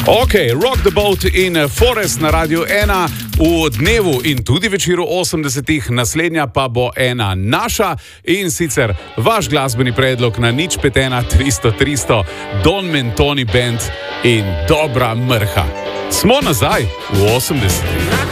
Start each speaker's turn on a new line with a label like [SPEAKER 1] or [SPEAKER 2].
[SPEAKER 1] Ok, Rock the Boat in Forest na Radiu 1 v dnevu in tudi večeru 80-ih, naslednja pa bo ena naša in sicer vaš glasbeni predlog na 051 300 300 Don Mentoni Band in Dobra mrha. Smo nazaj v 80-ih.